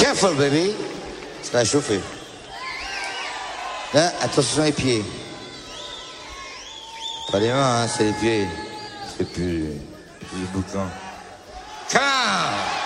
Careful, baby. Ça va chauffer. Là, attention les pieds. Pas les mains, hein, c'est les pieds. C'est plus le bouton. Come on!